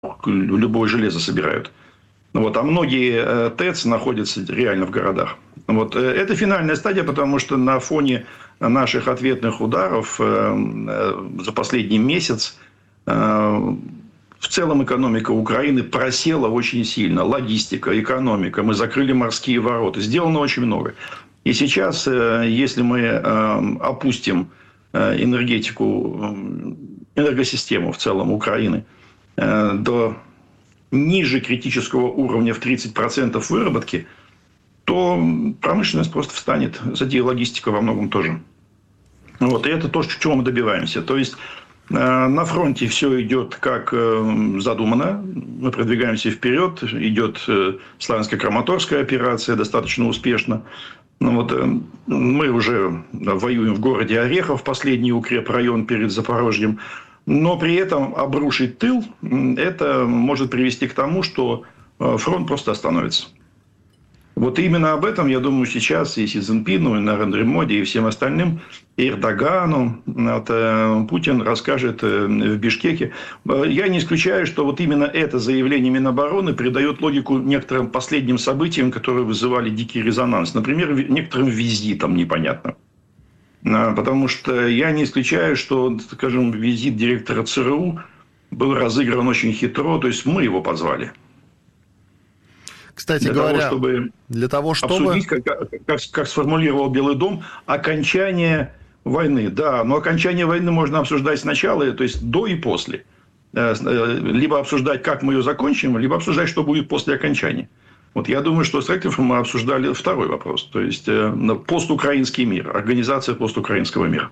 любое железо собирают. Вот, а многие ТЭЦ находятся реально в городах. Вот, это финальная стадия, потому что на фоне наших ответных ударов за последний месяц в целом экономика Украины просела очень сильно. Логистика, экономика. Мы закрыли морские ворота. Сделано очень много. И сейчас, если мы опустим энергосистему в целом Украины до ниже критического уровня в 30% выработки, то промышленность просто встанет. Кстати, и логистика во многом тоже. Вот. И это то, чего мы добиваемся. То есть, на фронте все идет как задумано. Мы продвигаемся вперед. Идет Славянско-Краматорская операция достаточно успешно. Вот, мы уже воюем в городе Орехов, последний укрепрайон перед Запорожьем. Но при этом обрушить тыл, это может привести к тому, что фронт просто остановится. Вот именно об этом, я думаю, сейчас и Си Цзиньпину, и Нарендре Моди, и всем остальным, и Эрдогану, Путин расскажет в Бишкеке. Я не исключаю, что вот именно это заявление Минобороны придает логику некоторым последним событиям, которые вызывали дикий резонанс. Например, некоторым визитам непонятным. Потому что я не исключаю, что, скажем, визит директора ЦРУ был разыгран очень хитро. То есть, мы его позвали. Кстати говоря, для того, чтобы обсудить, как сформулировал Белый дом, окончание войны. Да, но окончание войны можно обсуждать сначала, то есть до и после. Либо обсуждать, как мы ее закончим, либо обсуждать, что будет после окончания. Вот я думаю, что с Ректифом мы обсуждали второй вопрос. То есть, постукраинский мир, организация постукраинского мира.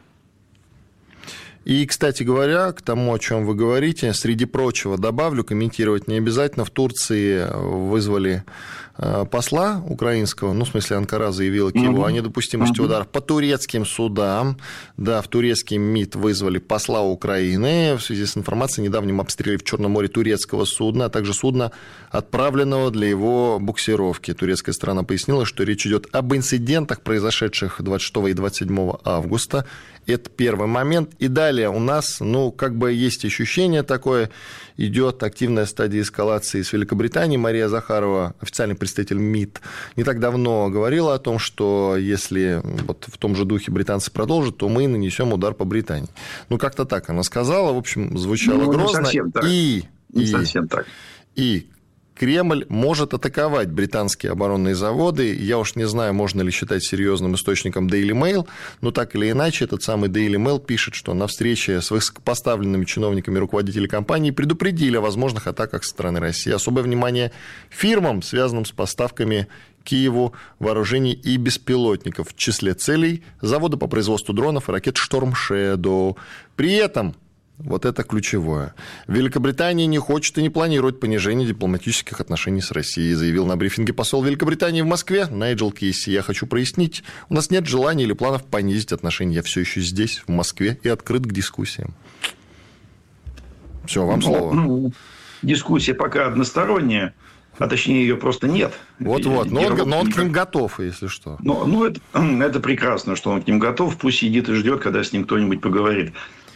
И, кстати говоря, к тому, о чем вы говорите, среди прочего добавлю, комментировать не обязательно. В Турции вызвали посла украинского, ну, в смысле, Анкара заявила Киеву о недопустимости ударов по турецким судам. Да, в турецкий МИД вызвали посла Украины в связи с информацией о недавнем обстреле в Черном море турецкого судна, а также судна, отправленного для его буксировки. Турецкая сторона пояснила, что речь идет об инцидентах, произошедших 26 и 27 августа. Это первый момент. И далее у нас, ну, как бы есть ощущение такое, идет активная стадия эскалации с Великобританией. Мария Захарова, официальный представитель МИД, не так давно говорила о том, что если вот в том же духе британцы продолжат, то мы нанесем удар по Британии. Ну, как-то так она сказала. В общем, звучало грозно. Не совсем так. Не совсем так. И Кремль может атаковать британские оборонные заводы. Я уж не знаю, можно ли считать серьезным источником Daily Mail, но так или иначе, этот самый Daily Mail пишет, что на встрече с высокопоставленными чиновниками руководителей компании предупредили о возможных атаках со стороны России. Особое внимание фирмам, связанным с поставками Киеву вооружений и беспилотников. В числе целей заводы по производству дронов и ракет Storm Shadow. При этом вот это ключевое. Великобритания не хочет и не планирует понижение дипломатических отношений с Россией, заявил на брифинге посол Великобритании в Москве Найджел Кейси. Я хочу прояснить, у нас нет желания или планов понизить отношения. Я все еще здесь, в Москве, и открыт к дискуссиям. Все, вам слово. Дискуссия пока односторонняя, а точнее ее просто нет. Вот-вот, но он к ним готов, если что. Это прекрасно, что он к ним готов. Пусть сидит и ждет, когда с ним кто-нибудь поговорит.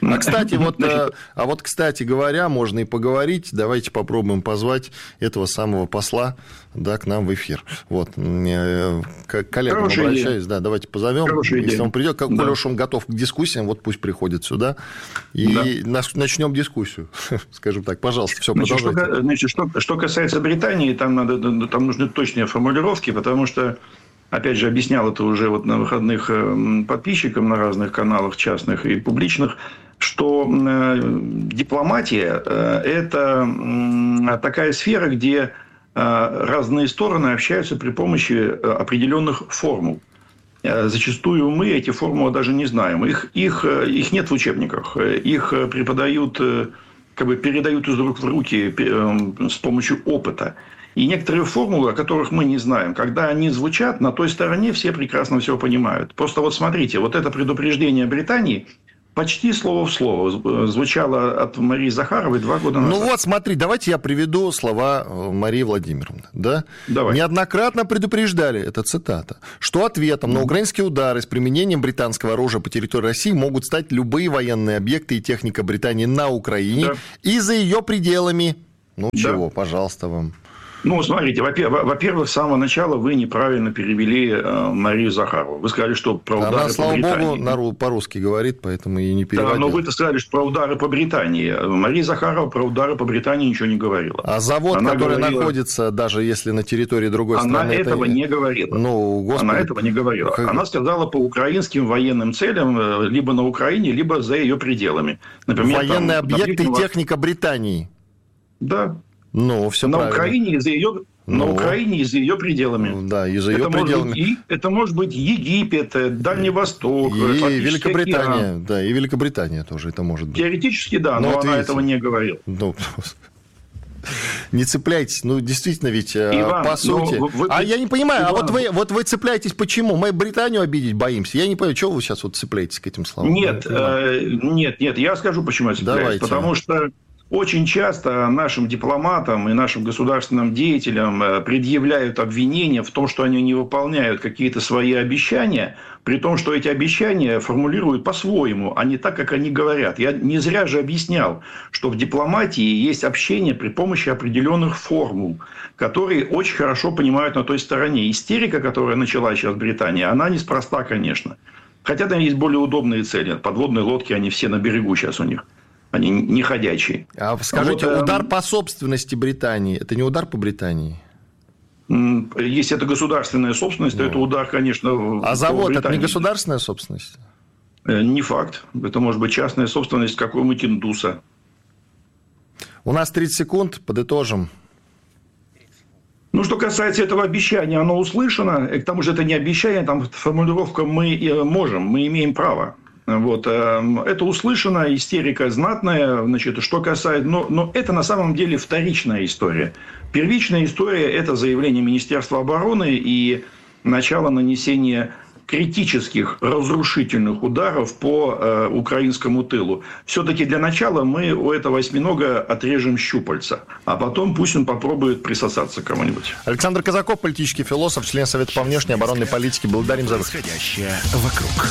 Кстати говоря, можно и поговорить. Давайте попробуем позвать этого самого посла, да, к нам в эфир. Вот. К коллегам обращаюсь. Да, давайте позовем. Если он придет, как Леша, он готов к дискуссиям, вот пусть приходит сюда. И начнем дискуссию. Скажем так, пожалуйста, все, продолжайте. Что касается Британии, там нужны точные формулировки, потому что, опять же, объяснял это уже вот на выходных подписчикам на разных каналах, частных и публичных, что дипломатия – это такая сфера, где разные стороны общаются при помощи определенных формул. Зачастую мы эти формулы даже не знаем. Их нет в учебниках. Их преподают, передают из рук в руки с помощью опыта. И некоторые формулы, о которых мы не знаем, когда они звучат, на той стороне все прекрасно все понимают. Просто вот смотрите, вот это предупреждение Британии почти слово в слово звучало от Марии Захаровой 2 года назад. Ну вот, смотри, давайте я приведу слова Марии Владимировны. Да? Давай. Неоднократно предупреждали, это цитата, что ответом на украинские удары с применением британского оружия по территории России могут стать любые военные объекты и техника Британии на Украине и за ее пределами. Ну, чего, пожалуйста, вам. Ну, смотрите, во-первых, с самого начала вы неправильно перевели Марию Захарову. Вы сказали, что про удары Она, по слава Британии. богу, по-русски говорит, поэтому и не переводил. Да, но вы-то сказали, что про удары по Британии. Мария Захарова про удары по Британии ничего не говорила. А завод, она который говорила... находится, даже если на территории другой страны... Она этого не говорила. Ну, Господи... Она этого не говорила. Она сказала по украинским военным целям, либо на Украине, либо за ее пределами. Например, военные объекты и техника Британии. Да. Ну, все на правильно. Украине и за ее... На Украине и за ее пределами. Да, и за ее пределами. Это может быть Египет, Дальний Восток, и Великобритания. Океан. Да, и Великобритания тоже это может быть. Теоретически, да, но она этого не говорила. Ну, не цепляйтесь. Ну, действительно, ведь Иван, по сути... я не понимаю, Иван, вот вы цепляетесь почему? Мы Британию обидеть боимся. Я не понимаю, чего вы сейчас вот цепляетесь к этим словам? Нет, я скажу, почему я цепляюсь. Давайте. Потому что очень часто нашим дипломатам и нашим государственным деятелям предъявляют обвинения в том, что они не выполняют какие-то свои обещания, при том, что эти обещания формулируют по-своему, а не так, как они говорят. Я не зря же объяснял, что в дипломатии есть общение при помощи определенных формул, которые очень хорошо понимают на той стороне. Истерика, которая началась сейчас в Британии, она неспроста, конечно. Хотя там есть более удобные цели. Подводные лодки, они все на берегу сейчас у них. Они не ходячие. А скажите, удар по собственности Британии, это не удар по Британии? Если это государственная собственность, то это удар, конечно, а завод – это не государственная собственность? Не факт. Это может быть частная собственность какого-нибудь индуса. У нас 30 секунд, подытожим. Ну, что касается этого обещания, оно услышано. К тому же, это не обещание, там формулировка «мы имеем право». Вот. Это услышано, истерика знатная. Значит, что касается... Но это на самом деле вторичная история. Первичная история – это заявление Министерства обороны и начало нанесения критических разрушительных ударов по украинскому тылу. Все-таки для начала мы у этого осьминога отрежем щупальца, а потом пусть он попробует присосаться к кому-нибудь. Александр Казаков, политический философ, член Совета по внешней и оборонной политике. Благодарим за выход. Происходящее вокруг.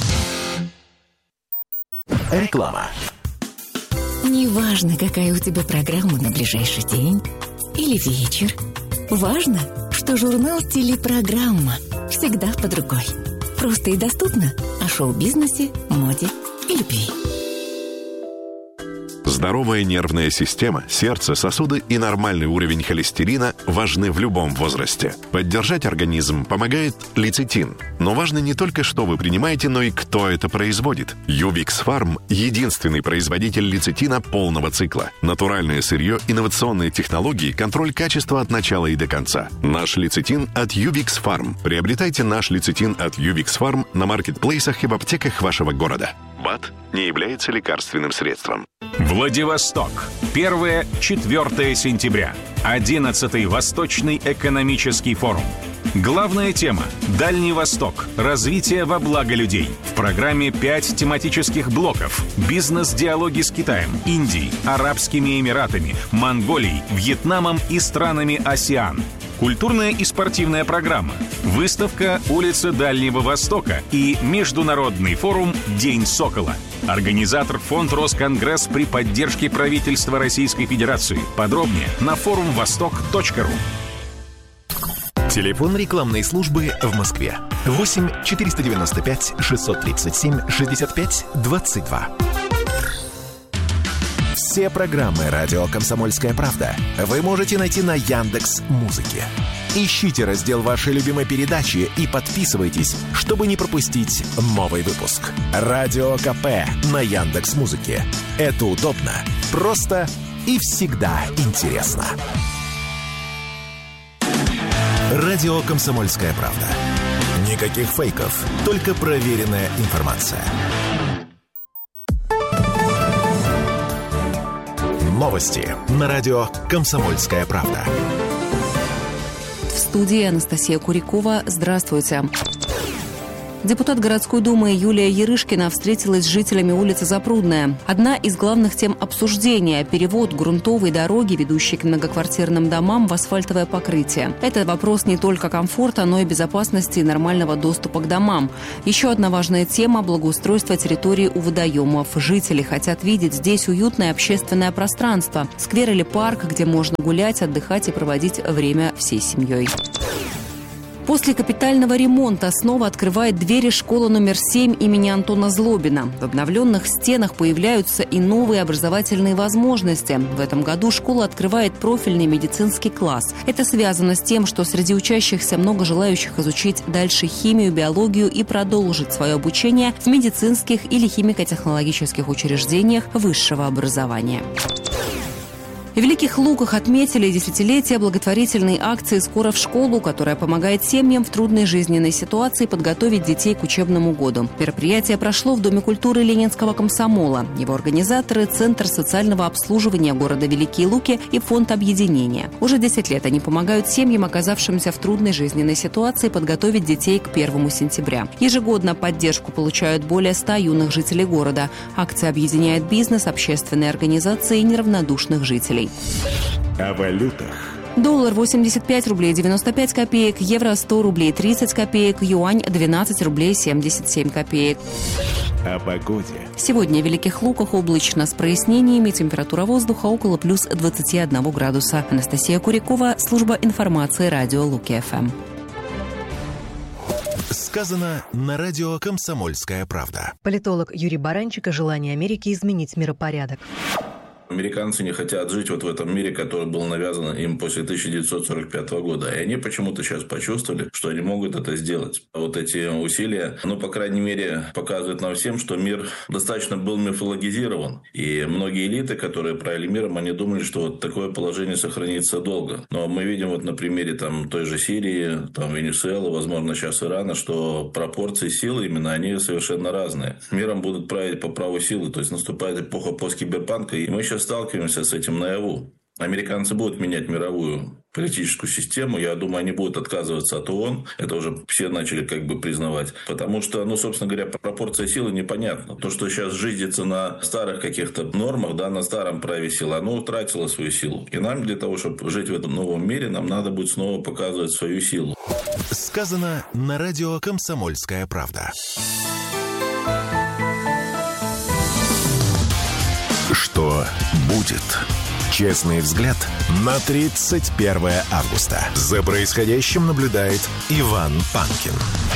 Реклама. Неважно, какая у тебя программа на ближайший день или вечер. Важно, что журнал «Телепрограмма» всегда под рукой. Просто и доступно о шоу-бизнесе, моде и любви. Здоровая нервная система, сердце, сосуды и нормальный уровень холестерина важны в любом возрасте. Поддержать организм помогает лецитин. Но важно не только, что вы принимаете, но и кто это производит. Ювикс Фарм – единственный производитель лецитина полного цикла. Натуральное сырье, инновационные технологии, контроль качества от начала и до конца. Наш лецитин от Ювикс Фарм. Приобретайте наш лецитин от Ювикс Фарм на маркетплейсах и в аптеках вашего города. БАД не является лекарственным средством. Владивосток. 1-4 сентября. 11-й Восточный экономический форум. Главная тема – Дальний Восток. Развитие во благо людей. В программе 5 тематических блоков. Бизнес-диалоги с Китаем, Индией, Арабскими Эмиратами, Монголией, Вьетнамом и странами АСЕАН. Культурная и спортивная программа. Выставка «Улица Дальнего Востока» и Международный форум «День Сокола». Организатор фонд «Росконгресс» при поддержке правительства Российской Федерации. Подробнее на forumvostok.ru. Телефон рекламной службы в Москве. 8 495 637 65 22. Все программы «Радио Комсомольская правда» вы можете найти на Яндекс.Музыке. Ищите раздел вашей любимой передачи и подписывайтесь, чтобы не пропустить новый выпуск. Радио КП на Яндекс.Музыке. Это удобно, просто и всегда интересно. Радио «Комсомольская правда». Никаких фейков, только проверенная информация. Новости на радио «Комсомольская правда». В студии Анастасия Курякова. Здравствуйте. Депутат городской думы Юлия Ярышкина встретилась с жителями улицы Запрудная. Одна из главных тем обсуждения – перевод грунтовой дороги, ведущей к многоквартирным домам, в асфальтовое покрытие. Это вопрос не только комфорта, но и безопасности и нормального доступа к домам. Еще одна важная тема – благоустройство территории у водоемов. Жители хотят видеть здесь уютное общественное пространство, сквер или парк, где можно гулять, отдыхать и проводить время всей семьей. После капитального ремонта снова открывает двери школа номер 7 имени Антона Злобина. В обновленных стенах появляются и новые образовательные возможности. В этом году школа открывает профильный медицинский класс. Это связано с тем, что среди учащихся много желающих изучить дальше химию, биологию и продолжить свое обучение в медицинских или химико-технологических учреждениях высшего образования. В Великих Луках отметили десятилетие благотворительной акции «Скоро в школу», которая помогает семьям в трудной жизненной ситуации подготовить детей к учебному году. Мероприятие прошло в Доме культуры Ленинского комсомола. Его организаторы – Центр социального обслуживания города Великие Луки и Фонд объединения. Уже 10 лет они помогают семьям, оказавшимся в трудной жизненной ситуации, подготовить детей к 1 сентября. Ежегодно поддержку получают более 100 юных жителей города. Акция объединяет бизнес, общественные организации и неравнодушных жителей. О валютах. Доллар 85 рублей 95 копеек, евро 100 рублей 30 копеек, юань 12 рублей 77 копеек. О погоде. Сегодня в Великих Луках облачно с прояснениями, температура воздуха около плюс 21 градуса. Анастасия Курякова, служба информации радио Луки-ФМ. Сказано на радио «Комсомольская правда». Политолог Юрий Баранчик о желании Америки изменить миропорядок. Американцы не хотят жить вот в этом мире, который был навязан им после 1945 года. И они почему-то сейчас почувствовали, что они могут это сделать. Вот эти усилия, по крайней мере, показывают нам всем, что мир достаточно был мифологизирован. И многие элиты, которые правили миром, они думали, что вот такое положение сохранится долго. Но мы видим вот на примере той же Сирии, Венесуэлы, возможно, сейчас Ирана, что пропорции силы именно, они совершенно разные. Миром будут править по праву силы, то есть наступает эпоха посткиберпанка, и мы сейчас сталкиваемся с этим наяву. Американцы будут менять мировую политическую систему. Я думаю, они будут отказываться от ООН. Это уже все начали признавать. Потому что, собственно говоря, пропорция силы непонятна. То, что сейчас жизнится на старых каких-то нормах, на старом праве силы, оно утратило свою силу. И нам для того, чтобы жить в этом новом мире, нам надо будет снова показывать свою силу. Сказано на радио «Комсомольская правда». Что будет? Честный взгляд на 31 августа. За происходящим наблюдает Иван Панкин.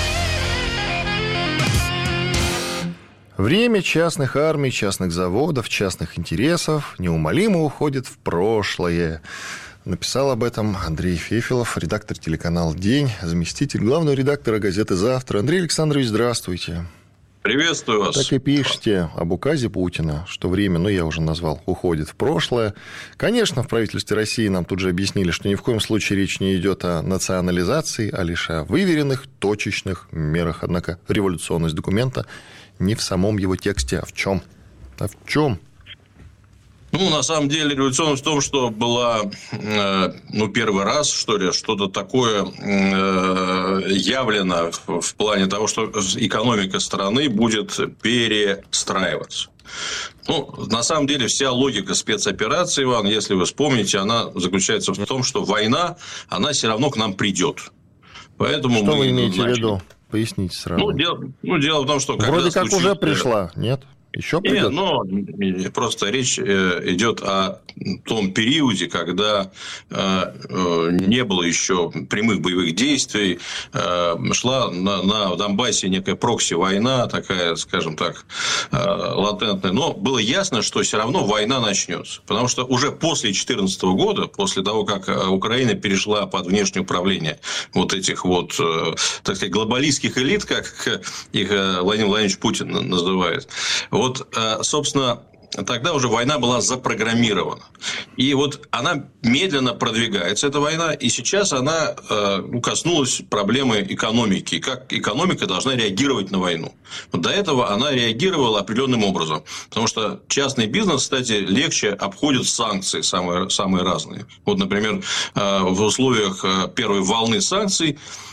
Время частных армий, частных заводов, частных интересов неумолимо уходит в прошлое. Написал об этом Андрей Фефелов, редактор телеканала «День», заместитель главного редактора газеты «Завтра». Андрей Александрович, здравствуйте. Приветствую вас. Так и пишете об указе Путина, что время, я уже назвал, уходит в прошлое. Конечно, в правительстве России нам тут же объяснили, что ни в коем случае речь не идет о национализации, а лишь о выверенных, точечных мерах. Однако революционность документа не в самом его тексте, а в чем? А в чем? На самом деле, революционность в том, что была, первый раз, что-то такое явлено в плане того, что экономика страны будет перестраиваться. На самом деле, вся логика спецоперации, Иван, если вы вспомните, она заключается в том, что война, она все равно к нам придет. Поэтому что вы имеете в виду? Поясните сразу. Дело в том, что... Вроде как уже пришла, нет? Еще придет? Просто речь идет о том периоде, когда не было еще прямых боевых действий, шла на Донбассе некая прокси-война, такая, скажем так, латентная. Но было ясно, что все равно война начнется. Потому что уже после 2014 года, после того, как Украина перешла под внешнее управление вот этих так сказать, глобалистских элит, как их Владимир Владимирович Путин называет, собственно, тогда уже война была запрограммирована. И она медленно продвигается, эта война, и сейчас она коснулась проблемы экономики, как экономика должна реагировать на войну. До этого она реагировала определенным образом, потому что частный бизнес, кстати, легче обходит санкции самые разные. Например, в условиях первой волны санкций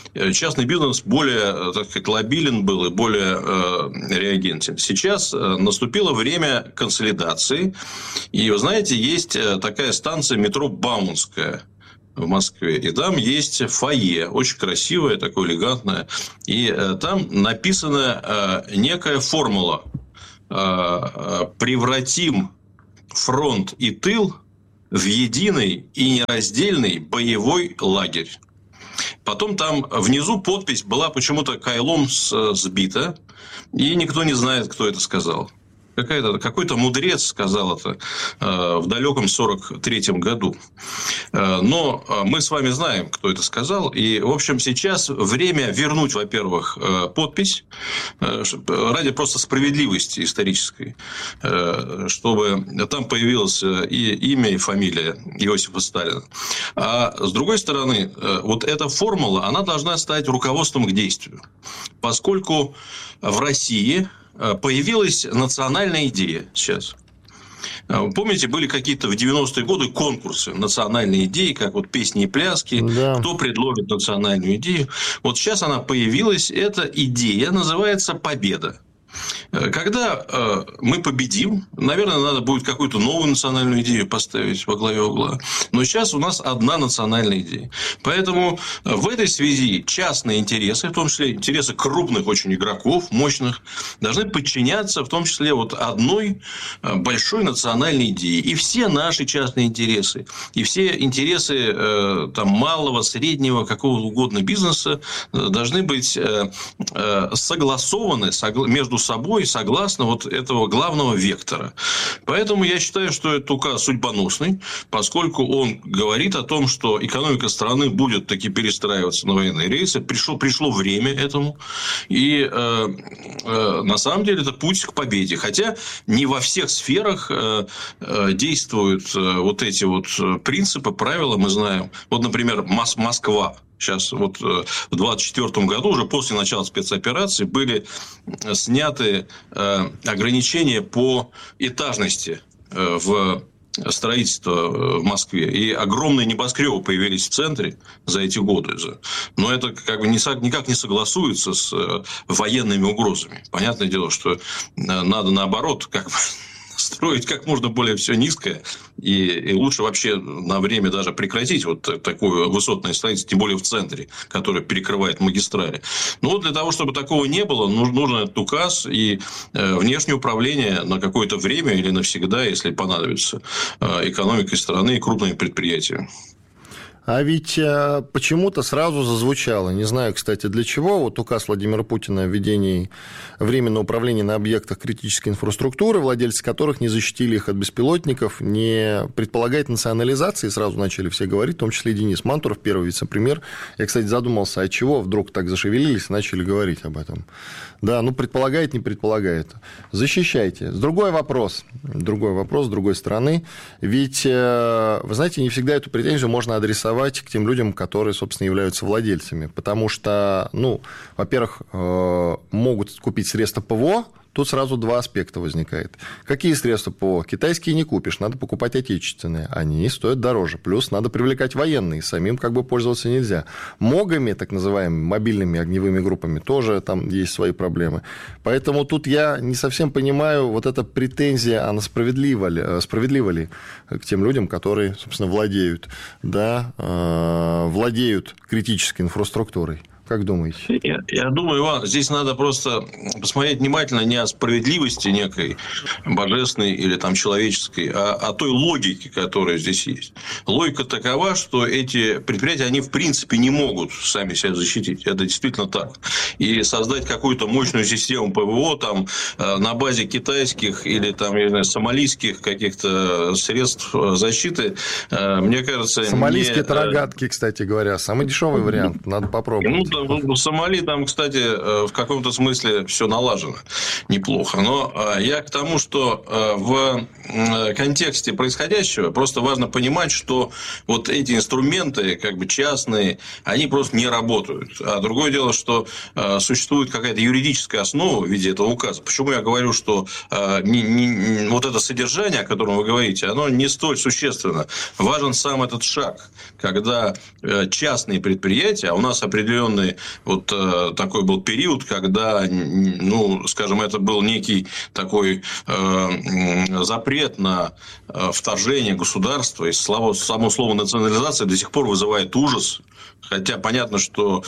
частный бизнес более, так сказать, лобилен был и более реагентен. Сейчас наступило время консолидации. И, вы знаете, есть такая станция метро Бауманская в Москве. И там есть фойе, очень красивое, такое элегантное. И там написана некая формула. Превратим фронт и тыл в единый и нераздельный боевой лагерь. Потом там внизу подпись была почему-то кайлом сбита, и никто не знает, кто это сказал. Какой-то мудрец сказал это в далеком 43-м году. Но мы с вами знаем, кто это сказал. И, в общем, сейчас время вернуть, во-первых, подпись ради просто справедливости исторической, чтобы там появилось и имя, и фамилия Иосифа Сталина. А с другой стороны, вот эта формула, она должна стать руководством к действию. Поскольку в России появилась национальная идея сейчас. Помните, были какие-то в 90-е годы конкурсы национальные идеи, как вот песни и пляски, да. Кто предложит национальную идею. Вот сейчас она появилась, эта идея называется «Победа». Когда мы победим, наверное, надо будет какую-то новую национальную идею поставить во главе угла. Но сейчас у нас одна национальная идея. Поэтому в этой связи частные интересы, в том числе интересы крупных очень игроков, мощных, должны подчиняться в том числе вот одной большой национальной идее. И все наши частные интересы, и все интересы там, малого, среднего, какого угодно бизнеса должны быть согласованы между собой согласно вот этого главного вектора. Поэтому я считаю, что этот указ судьбоносный, поскольку он говорит о том, что экономика страны будет таки перестраиваться на военные рейсы. Пришло время этому. И на самом деле это путь к победе. Хотя не во всех сферах действуют вот эти вот принципы, правила, мы знаем. Вот, например, Москва. Сейчас вот в 2024 году, уже после начала спецоперации, были сняты ограничения по этажности в строительство в Москве. И огромные небоскребы появились в центре за эти годы. Но это как бы никак не согласуется с военными угрозами. Понятное дело, что надо наоборот как бы строить как можно более все низкое, и лучше вообще на время даже прекратить вот такое высотное строительство, тем более в центре, которое перекрывает магистрали. Но вот для того, чтобы такого не было, нужен этот указ и внешнее управление на какое-то время или навсегда, если понадобится, экономикой страны и крупными предприятиями. А ведь почему-то сразу зазвучало, не знаю, кстати, для чего, вот указ Владимира Путина о введении временного управления на объектах критической инфраструктуры, владельцы которых не защитили их от беспилотников, не предполагает национализации, сразу начали все говорить, в том числе и Денис Мантуров, первый вице-премьер. Я, кстати, задумался, а чего вдруг так зашевелились и начали говорить об этом. Да, ну, предполагает, не предполагает. Защищайте. Другой вопрос, с другой стороны. Ведь, вы знаете, не всегда эту претензию можно адресовать к тем людям, которые, собственно, являются владельцами. Потому что, ну, во-первых, могут купить средства ПВО. Тут сразу два аспекта возникает. Какие средства ПВО? Китайские не купишь, надо покупать отечественные. Они стоят дороже. Плюс надо привлекать военные, самим как бы пользоваться нельзя. МОГами, так называемыми, мобильными огневыми группами, тоже там есть свои проблемы. Поэтому тут я не совсем понимаю, вот эта претензия, она справедлива ли к тем людям, которые, собственно, владеют критической инфраструктурой. Как думаете? Я думаю, Иван, здесь надо просто посмотреть внимательно не о справедливости некой божественной или там человеческой, а о той логике, которая здесь есть. Логика такова, что эти предприятия, они в принципе не могут сами себя защитить. Это действительно так. И создать какую-то мощную систему ПВО там, на базе китайских или там, я не знаю, сомалийских каких-то средств защиты, мне кажется... Сомалийские это рогатки, кстати говоря. Самый дешевый вариант. Надо попробовать. В Сомали там, кстати, в каком-то смысле все налажено неплохо. Но я к тому, что в контексте происходящего просто важно понимать, что вот эти инструменты, как бы частные, они просто не работают. А другое дело, что существует какая-то юридическая основа в виде этого указа. Почему я говорю, что вот это содержание, о котором вы говорите, оно не столь существенно. Важен сам этот шаг, когда частные предприятия, а у нас определенные войны вот такой был период, когда, ну, скажем, это был некий такой запрет на вторжение государства, и само слово национализация до сих пор вызывает ужас. Хотя понятно, что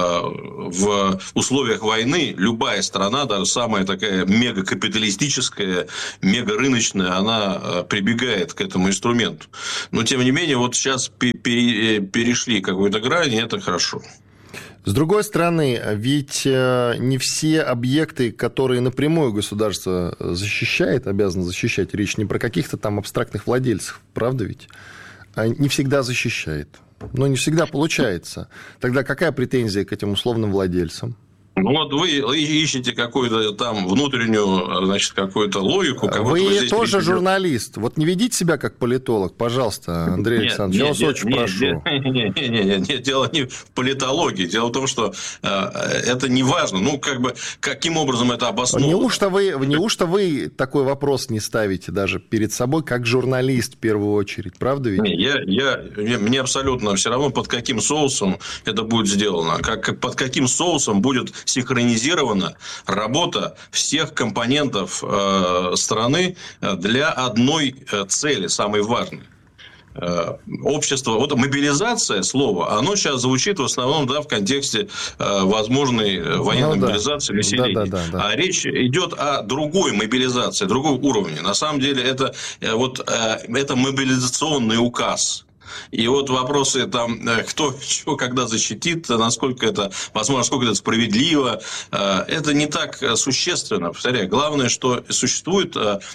в условиях войны любая страна, даже самая такая мегакапиталистическая, мегарыночная, она прибегает к этому инструменту. Но, тем не менее, вот сейчас перешли какую-то грань, и это хорошо. С другой стороны, ведь не все объекты, которые напрямую государство защищает, обязано защищать, речь не про каких-то там абстрактных владельцев, правда ведь? Не всегда защищает. Но не всегда получается. Тогда какая претензия к этим условным владельцам? Ну, вот вы ищете какую-то там внутреннюю, значит, какую-то логику. Вы тоже журналист. Вот не ведите себя как политолог, пожалуйста, Андрей Александрович. Я вас очень прошу. Нет, дело не в политологии. Дело в том, что это не важно. Ну, как бы, каким образом это обосновано. Неужто вы такой вопрос не ставите даже перед собой, как журналист, в первую очередь? Правда ведь? Мне абсолютно все равно, под каким соусом это будет сделано. Под каким соусом будет синхронизирована работа всех компонентов страны для одной цели, самой важной. Общество, вот мобилизация, слово, оно сейчас звучит в основном, да, в контексте возможной военной мобилизации населения. Да. А речь идет о другой мобилизации, другого уровня. На самом деле, это мобилизационный указ. И вот вопросы там, кто чего когда защитит, насколько это возможно, насколько это справедливо, это не так существенно. Повторяю, главное, что существует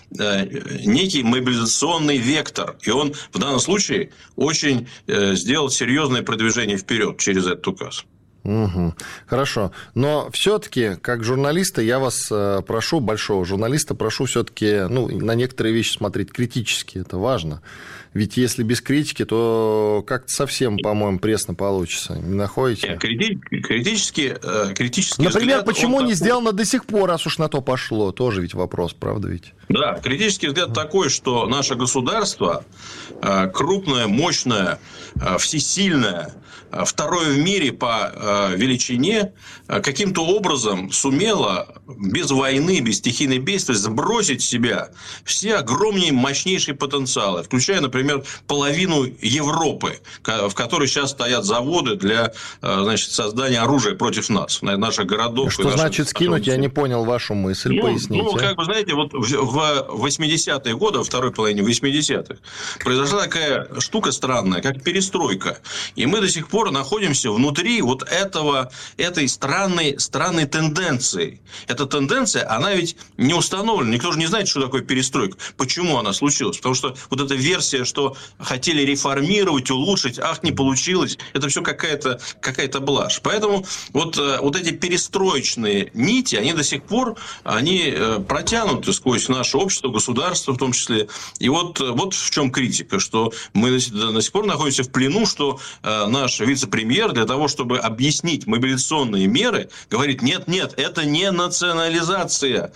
некий мобилизационный вектор, и он в данном случае очень сделал серьезное продвижение вперед через этот указ. Угу. Хорошо. Но все-таки, как журналиста, я вас прошу, большого журналиста, прошу все-таки на некоторые вещи смотреть критически. Это важно. Ведь если без критики, то как-то совсем, по-моему, пресно получится. Не находите? Критический Например, взгляд, почему не сделано до сих пор, раз уж на то пошло? Тоже ведь вопрос, правда ведь? Да, критический взгляд такой, что наше государство крупное, мощное, всесильное, второе в мире по величине, каким-то образом сумело без войны, без стихийной бедствия сбросить с себя все огромные, мощнейшие потенциалы, включая, например, половину Европы, в которой сейчас стоят заводы для, значит, создания оружия против нас, наших городов. Что значит скинуть? Я не понял вашу мысль, поясните. Как бы, знаете, вот в 80-е годы, во второй половине 80-х, произошла такая штука странная, как перестройка. И мы до сих пор находимся внутри вот этой странной тенденции. Эта тенденция, она ведь не установлена. Никто же не знает, что такое перестройка. Почему она случилась? Потому что вот эта версия, что хотели реформировать, улучшить, не получилось. Это все какая-то блажь. Поэтому вот эти перестроечные нити, они до сих пор протянуты сквозь наше общество, государство в том числе. И вот в чем критика, что мы до сих пор находимся в плену, что наш вице-премьер для того, чтобы объяснить мобилизационные меры, говорит, нет, это не национализация.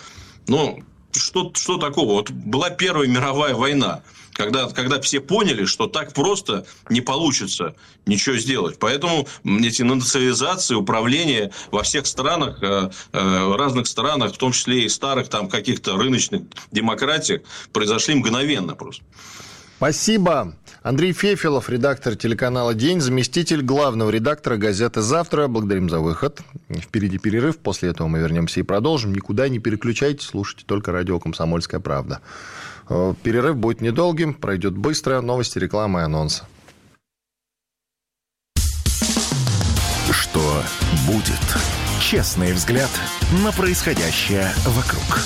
Что такого? Вот была Первая мировая война, когда все поняли, что так просто не получится ничего сделать. Поэтому эти национализации, управление во всех странах, разных странах, в том числе и старых там каких-то рыночных демократиях, произошли мгновенно просто. Спасибо. Андрей Фефелов, редактор телеканала «День», заместитель главного редактора газеты «Завтра». Благодарим за выход. Впереди перерыв. После этого мы вернемся и продолжим. Никуда не переключайтесь, слушайте только радио «Комсомольская правда». Перерыв будет недолгим, пройдет быстро. Новости, реклама и анонсы. Что будет? Честный взгляд на происходящее вокруг.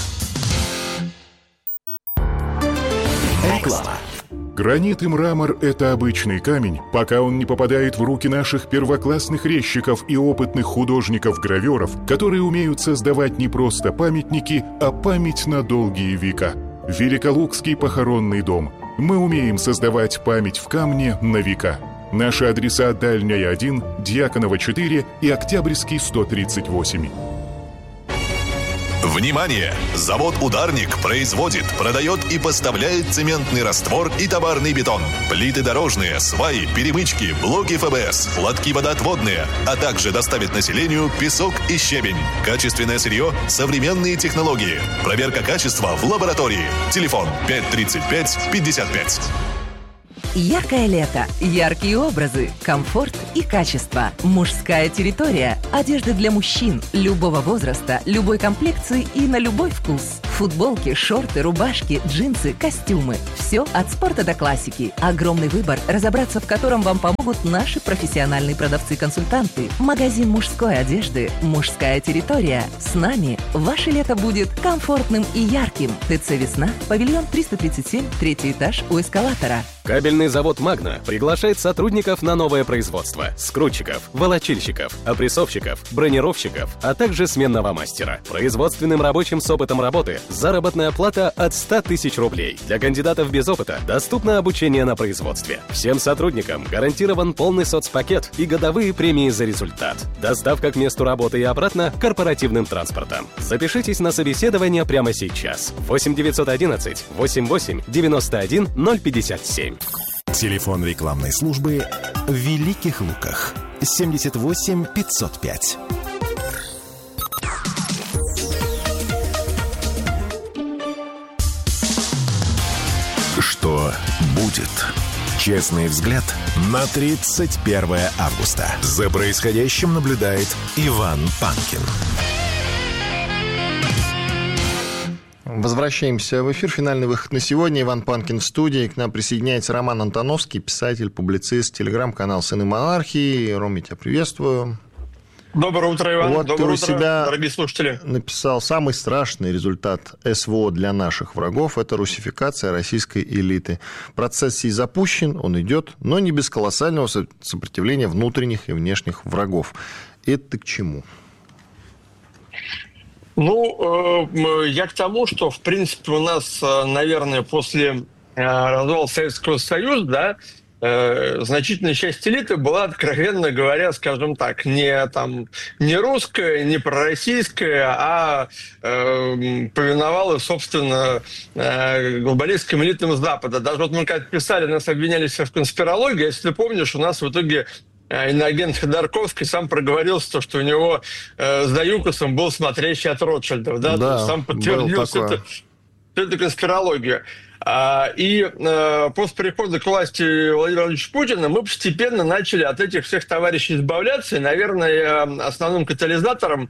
Реклама. Гранит и мрамор – это обычный камень, пока он не попадает в руки наших первоклассных резчиков и опытных художников-гравёров, которые умеют создавать не просто памятники, а память на долгие века. Великолукский похоронный дом. Мы умеем создавать память в камне на века. Наши адреса: Дальняя 1, Дьяконова 4 и Октябрьский 138. Внимание! Завод «Ударник» производит, продает и поставляет цементный раствор и товарный бетон, плиты дорожные, сваи, перемычки, блоки ФБС, лотки водоотводные, а также доставит населению песок и щебень. Качественное сырье, современные технологии. Проверка качества в лаборатории. Телефон 535-55. Яркое лето, яркие образы, комфорт и качество. Мужская территория. Одежда для мужчин любого возраста, любой комплекции и на любой вкус. Футболки, шорты, рубашки, джинсы, костюмы. Все от спорта до классики. Огромный выбор, разобраться в котором вам помогут наши профессиональные продавцы-консультанты. Магазин мужской одежды «Мужская территория». С нами ваше лето будет комфортным и ярким. ТЦ «Весна», павильон 337, 3-й этаж у эскалатора. Кабельный завод «Магна» приглашает сотрудников на новое производство. Скрутчиков, волочильщиков, опрессовщиков, бронировщиков, а также сменного мастера. Производственным рабочим с опытом работы заработная плата от 100 тысяч рублей. Для кандидатов без опыта доступно обучение на производстве. Всем сотрудникам гарантирован полный соцпакет и годовые премии за результат. Доставка к месту работы и обратно корпоративным транспортом. Запишитесь на собеседование прямо сейчас. 8 911 88 91 057. Телефон рекламной службы в Великих Луках 78 505. Что будет? Честный взгляд на 31 августа. За происходящим наблюдает Иван Панкин. Возвращаемся в эфир. Финальный выход на сегодня. Иван Панкин в студии. К нам присоединяется Роман Антоновский, писатель, публицист, телеграм-канал «Сыны монархии». Рома, тебя приветствую. Доброе утро, Иван. Вот Доброе ты у утро, себя дорогие слушатели. Написал: самый страшный результат СВО для наших врагов – это русификация российской элиты. Процесс сей запущен, он идет, но не без колоссального сопротивления внутренних и внешних врагов. Это к чему? Ну, я к тому, что, в принципе, у нас, наверное, после развала Советского Союза, да, значительная часть элиты была, откровенно говоря, скажем так, не русская, не пророссийская, а повиновалась, собственно, глобалистским элитам Запада. Даже вот мы как писали, нас обвиняли в конспирологии. Если ты помнишь, у нас в итоге иноагент Ходорковский сам проговорился, что у него за ЮКОСом был смотрящий от Ротшильдов. Да? Да, сам подтвердил, что это конспирология. И после прихода к власти Владимира Владимировича Путина мы постепенно начали от этих всех товарищей избавляться. И, наверное, основным катализатором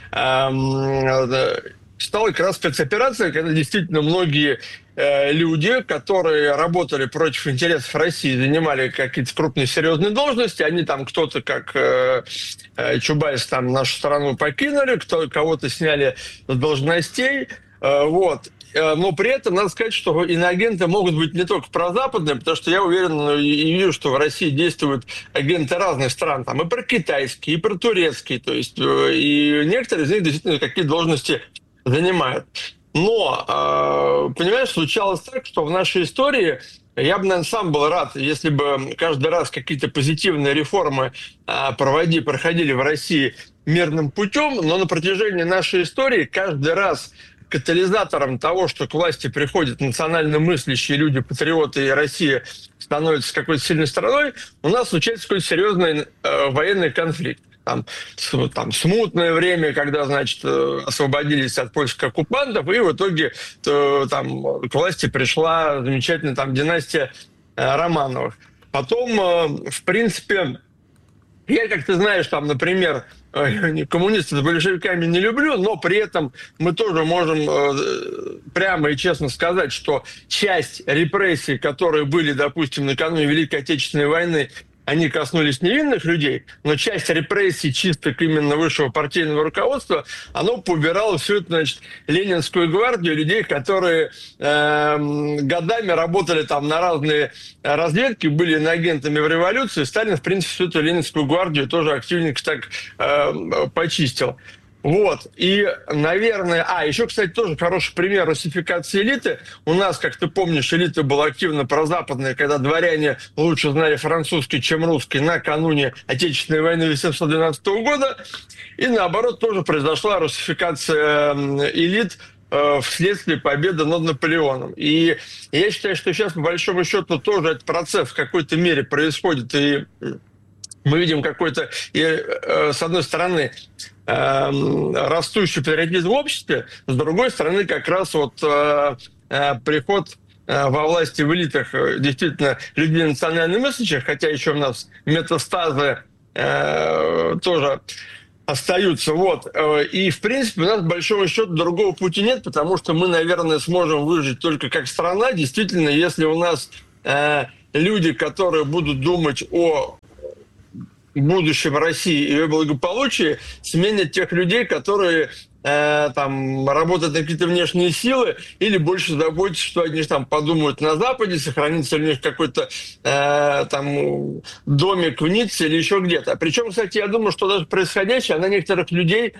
стала как раз спецоперация, когда действительно многие люди, которые работали против интересов России, занимали какие-то крупные серьезные должности, они там кто-то, как Чубайс, там нашу страну покинули, кого-то сняли с должностей, вот. Но при этом надо сказать, что иноагенты могут быть не только прозападные, потому что я уверен и вижу, что в России действуют агенты разных стран, там и прокитайские, и протурецкие, то есть и некоторые из них действительно какие должности занимают. Но, понимаешь, случалось так, что в нашей истории я бы, наверное, сам был рад, если бы каждый раз какие-то позитивные реформы проходили в России мирным путем, но на протяжении нашей истории каждый раз катализатором того, что к власти приходят национально мыслящие люди, патриоты, и Россия становится какой-то сильной страной, у нас случается какой-то серьезный военный конфликт. Там смутное время, когда, значит, освободились от польских оккупантов, и в итоге там к власти пришла замечательная там династия Романовых. Потом, в принципе, я, как ты знаешь, там, например, коммунистов с большевиками не люблю, но при этом мы тоже можем прямо и честно сказать, что часть репрессий, которые были, допустим, накануне Великой Отечественной войны, они коснулись невинных людей, но часть репрессий чисто именно высшего партийного руководства, оно поубирало всю эту, значит, Ленинскую гвардию, людей, которые годами работали там на разные разведки, были иноагентами в революции. Сталин, в принципе, всю эту Ленинскую гвардию тоже активненько так почистил. Вот, и, наверное... еще, кстати, тоже хороший пример русификации элиты. У нас, как ты помнишь, элита была активно прозападная, когда дворяне лучше знали французский, чем русский, накануне Отечественной войны 1812 года. И, наоборот, тоже произошла русификация элит вследствие победы над Наполеоном. И я считаю, что сейчас, по большому счету, тоже этот процесс в какой-то мере происходит, и мы видим какой-то, с одной стороны, растущий патриотизм в обществе, с другой стороны, как раз вот приход во власти в элитах действительно людей национально мыслящих, хотя еще у нас метастазы тоже остаются. Вот. И, в принципе, у нас, по большому счету, другого пути нет, потому что мы, наверное, сможем выжить только как страна, действительно, если у нас люди, которые будут думать о будущем России и ее благополучии, сменят тех людей, которые там работают на какие-то внешние силы, или больше заботятся, что они там подумают на Западе, сохранится ли у них какой-то там домик в Ницце или еще где-то. Причем, кстати, я думаю, что даже происходящее на некоторых людей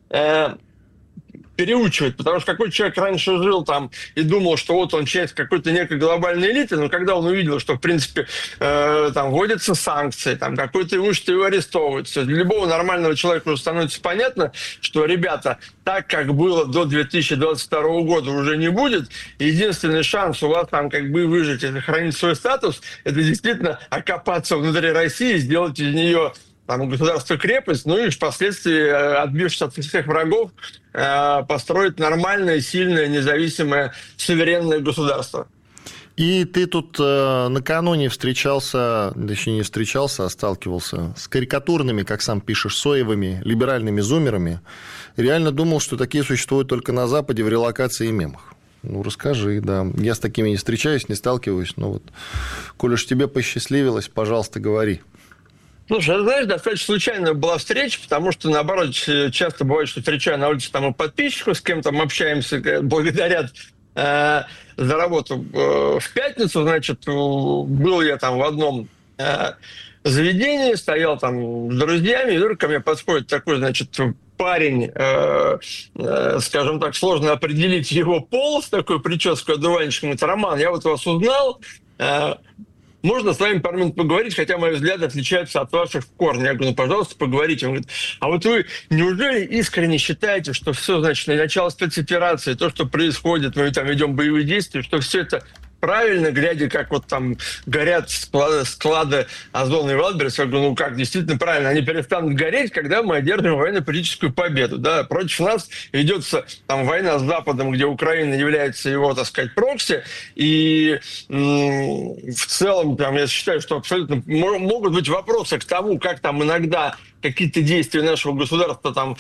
переучивает, потому что какой человек раньше жил там и думал, что вот он часть какой-то некой глобальной элиты, но когда он увидел, что, в принципе, там вводятся санкции, там какое-то имущество его арестовывают, для любого нормального человека уже становится понятно, что, ребята, так, как было до 2022 года, уже не будет. Единственный шанс у вас там как бы выжить и сохранить свой статус, это действительно окопаться внутри России, сделать из нее там государство-крепость, ну и впоследствии, отбившись от всех врагов, построить нормальное, сильное, независимое, суверенное государство. И ты тут накануне встречался, точнее не встречался, а сталкивался с карикатурными, как сам пишешь, соевыми либеральными зумерами. Реально думал, что такие существуют только на Западе в релокации и мемах. Ну, расскажи, да. Я с такими не встречаюсь, не сталкиваюсь, но вот, коль уж тебе посчастливилось, пожалуйста, говори. Слушай, знаешь, достаточно случайная была встреча, потому что, наоборот, часто бывает, что встречаю на улице там и подписчиков, с кем там общаемся, благодарят за работу. В пятницу, значит, был я там в одном заведении, стоял там с друзьями, и вдруг ко мне подходит такой, значит, парень, скажем так, сложно определить его пол, с такой прической одуванчиком, говорит: Роман, я вот вас узнал, можно с вами пару минут поговорить, хотя мои взгляды отличаются от ваших в корне. Я говорю: ну, пожалуйста, поговорите. Он говорит: а вот вы неужели искренне считаете, что все, значит, начало спецоперации, то, что происходит, мы там ведем боевые действия, что все это правильно, глядя, как вот там горят склады Озона и Валберес? Я говорю: ну как, действительно правильно. Они перестанут гореть, когда мы одержим военно-политическую победу. Да? Против нас ведется там война с Западом, где Украина является его, так сказать, прокси. И в целом, там, я считаю, что абсолютно могут быть вопросы к тому, как там иногда какие-то действия нашего государства там,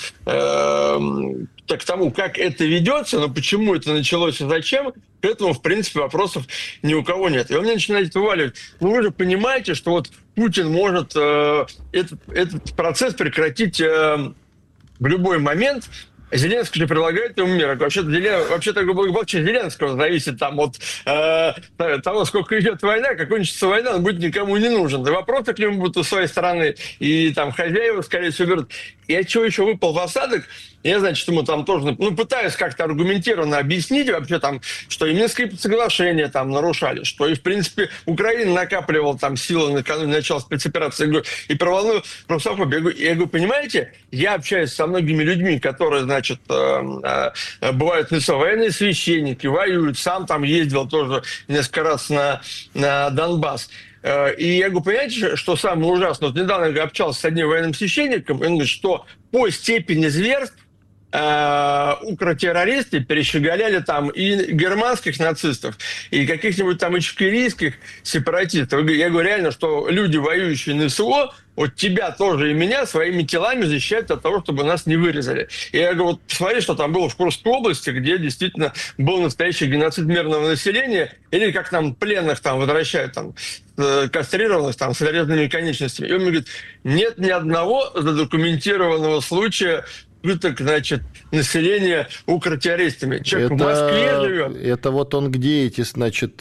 к тому, как это ведется, но почему это началось и зачем, к этому, в принципе, вопросов ни у кого нет. И он мне начинает вываливать: ну вы же понимаете, что вот Путин может этот процесс прекратить в любой момент. Зеленский же предлагает ему меры. Вообще-то благополучие Зеленского зависит там от того, сколько идет война. Как кончится война, он будет никому не нужен. И вопросы к нему будут с своей стороны. И там хозяева, скорее всего, берут. И от чего еще выпал в осадок, я, значит, ему там тоже, пытаюсь как-то аргументированно объяснить вообще там, что и Минские соглашения там нарушали, что и, в принципе, Украина накапливала там силы накануне начала спецоперации. И про волну русофобии. Я говорю: понимаете, я общаюсь со многими людьми, которые, значит, бывают военные священники, воюют, сам там ездил тоже несколько раз на Донбасс. И я говорю: понимаете, что самое ужасное? Вот недавно я общался с одним военным священником, и он говорит, что по степени зверств укротеррористы перещеголяли там и германских нацистов, и каких-нибудь там ичкерийских сепаратистов. Я говорю: реально, что люди, воюющие на СВО, вот тебя тоже и меня своими телами защищают от того, чтобы нас не вырезали. И я говорю: вот посмотри, что там было в Курской области, где действительно был настоящий геноцид мирного населения, или как там пленных там возвращают, там, кастрированных там с зарезанными конечностями. И он мне говорит: нет ни одного задокументированного случая пыток, значит, населения укротеррористами. Человек в Москве живет. Это вот он где эти, значит,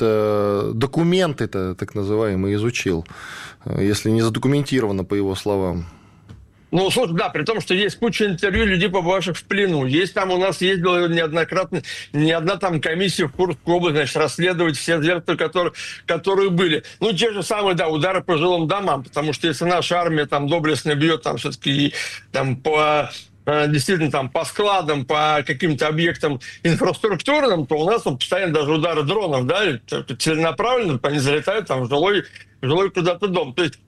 документы-то, так называемые, изучил, если не задокументировано, по его словам? Ну, слушай, да, при том, что есть куча интервью людей, побывавших в плену. Есть там, у нас ездила неоднократно, не одна там комиссия в Курскую область, значит, расследовать все зверства, которые были. Ну, те же самые, да, удары по жилым домам, потому что если наша армия там доблестно бьет там все-таки там действительно там по складам, по каким-то объектам инфраструктурным, то у нас там постоянно даже удары дронов, да, целенаправленно, они залетают там в жилой куда-то дом. То есть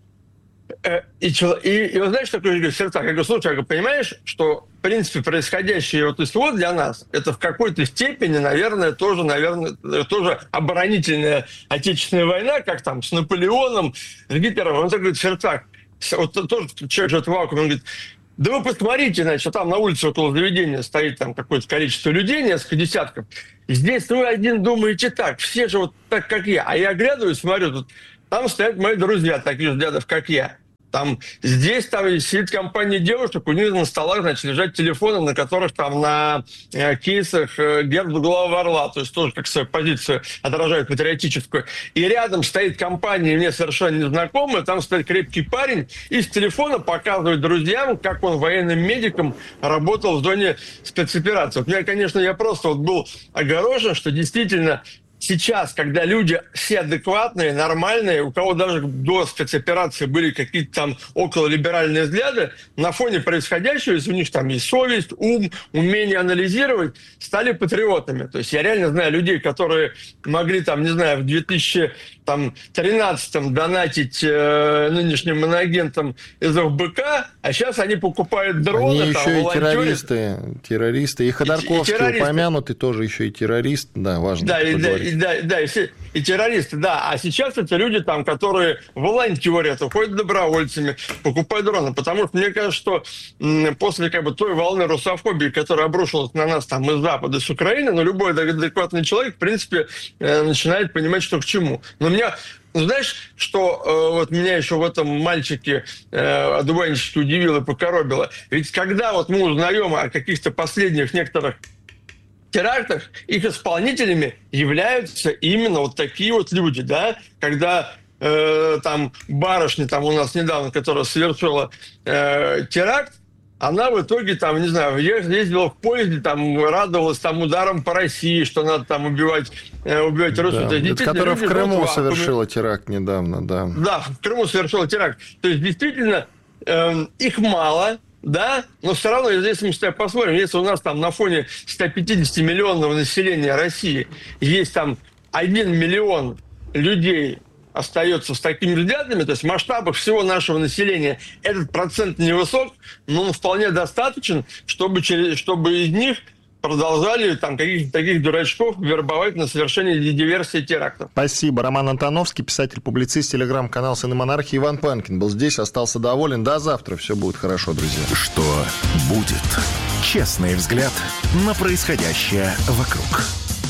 и вы знаете, такое в сердцах? Я говорю, слушай, понимаешь, что, в принципе, происходящее вот исход для нас, это в какой-то степени, наверное, тоже оборонительная Отечественная война, как там с Наполеоном, с Гитлером. Он так говорит, в сердцах. Вот тоже человек живет в вакууме, он говорит, да вы посмотрите, значит, там на улице около заведения стоит там какое-то количество людей, несколько десятков. Здесь вы один думаете так, все же вот так, как я. А я оглядываюсь, смотрю, тут там стоят мои друзья, таких же дядов, как я. Здесь сидит компания девушек, у них на столах, значит, лежат телефоны, на которых там на кейсах герб двуглавого орла, то есть тоже как свою позицию отражают патриотическую. И рядом стоит компания, мне совершенно незнакомая, там стоит крепкий парень и с телефона показывает друзьям, как он военным медиком работал в зоне спецоперации. Вот я просто был огорошен, что действительно сейчас, когда люди все адекватные, нормальные, у кого даже до спецоперации были какие-то там окололиберальные взгляды, на фоне происходящего, если у них там есть совесть, ум, умение анализировать, стали патриотами. То есть я реально знаю людей, которые могли там, не знаю, в 2013-м донатить нынешним иноагентам из ФБК, а сейчас они покупают дроны, они там, еще волонтерят. И террористы. И Ходорковский упомянутый тоже еще и террорист, да, важно. Да, и террористы, да. А сейчас это люди, там, которые волонтерят, уходят добровольцами, покупают дроны. Потому что мне кажется, что после той волны русофобии, которая обрушилась на нас там из Запада, с Украины, любой адекватный человек, в принципе, начинает понимать, что к чему. Но знаешь, что вот меня еще в этом мальчике одуванчике удивило и покоробило? Ведь когда вот мы узнаем о каких-то последних некоторых терактах, их исполнителями являются именно вот такие вот люди, да, когда там барышня там у нас недавно, которая совершила теракт, она в итоге там, не знаю, ездила в поезде, там радовалась там ударом по России, что надо там убивать русских. Да, которая в Крыму совершила теракт недавно, да. Да, в Крыму совершила теракт. То есть действительно их мало. Да, но все равно, если мы с тобой посмотрим, если у нас там на фоне 150-миллионного населения России есть там 1 миллион людей остается с такими взглядами, то есть в масштабах всего нашего населения этот процент невысок, но он вполне достаточен, чтобы из них продолжали там каких-то таких дурачков вербовать на совершение диверсии терактов. Спасибо. Роман Антоновский, писатель-публицист, телеграм-канал «Сыны монархии». Иван Панкин был здесь, остался доволен. До завтра. Все будет хорошо, друзья. Что будет? Честный взгляд на происходящее вокруг.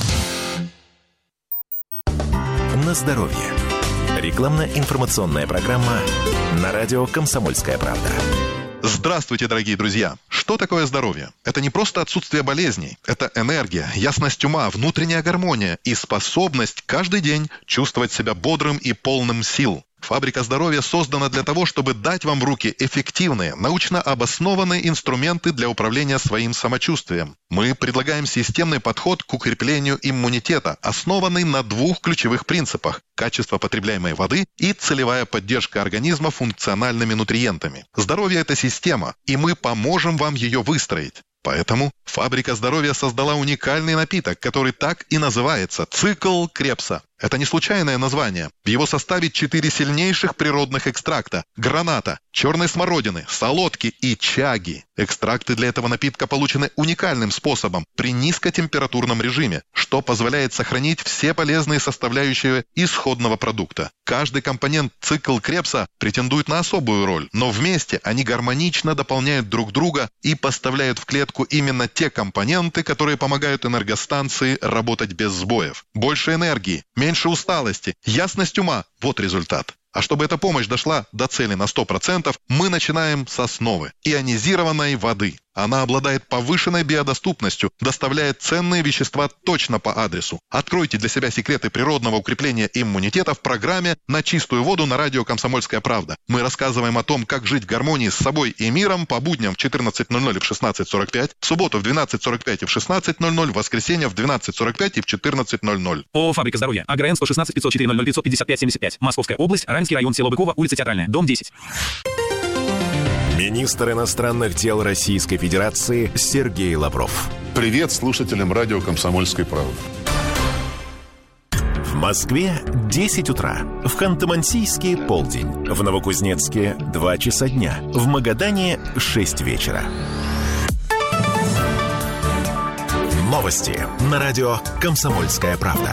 На здоровье. Рекламно-информационная программа на радио «Комсомольская правда». Здравствуйте, дорогие друзья! Что такое здоровье? Это не просто отсутствие болезней. Это энергия, ясность ума, внутренняя гармония и способность каждый день чувствовать себя бодрым и полным сил. Фабрика здоровья создана для того, чтобы дать вам в руки эффективные, научно обоснованные инструменты для управления своим самочувствием. Мы предлагаем системный подход к укреплению иммунитета, основанный на 2 ключевых принципах – качество потребляемой воды и целевая поддержка организма функциональными нутриентами. Здоровье – это система, и мы поможем вам ее выстроить. Поэтому Фабрика здоровья создала уникальный напиток, который так и называется – «Цикл Крепса». Это не случайное название. В его составе 4 сильнейших природных экстракта – граната, черной смородины, солодки и чаги. Экстракты для этого напитка получены уникальным способом при низкотемпературном режиме, что позволяет сохранить все полезные составляющие исходного продукта. Каждый компонент «Цикл Крепса» претендует на особую роль, но вместе они гармонично дополняют друг друга и поставляют в клетку именно те компоненты, которые помогают энергостанции работать без сбоев. Больше энергии, меньше усталости, ясность ума – вот результат. А чтобы эта помощь дошла до цели на 100%, мы начинаем с основы – ионизированной воды. Она обладает повышенной биодоступностью, доставляет ценные вещества точно по адресу. Откройте для себя секреты природного укрепления иммунитета в программе «На чистую воду» на радио «Комсомольская правда». Мы рассказываем о том, как жить в гармонии с собой и миром по будням в 14:00 и в 16:45, в субботу в 12:45 и в 16:00, в воскресенье в 12:45 и в 14:00. ООО «Фабрика здоровья». АГРН 116 504 00 555 75. Московская область, Раменский район, село Быково, улица Театральная, дом 10. Министр иностранных дел Российской Федерации Сергей Лавров. Привет слушателям радио «Комсомольской правды». В Москве 10 утра. В Ханты-Мансийске полдень. В Новокузнецке 2 часа дня. В Магадане 6 вечера. Новости на радио «Комсомольская правда».